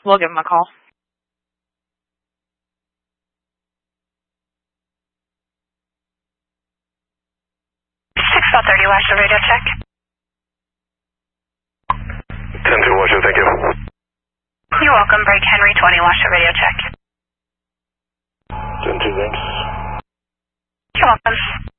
We'll give them a call. 630 Washoe radio check. 10-2 Washoe, thank you. You're welcome. Break Henry 20 Washoe radio check. 10-2, thanks. You're welcome.